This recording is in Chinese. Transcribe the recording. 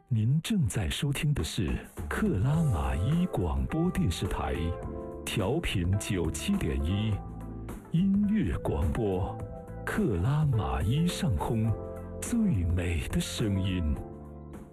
您正在收听的是克拉玛依广播电视台，调频97.1，音乐广播，克拉玛依上空最美的声音。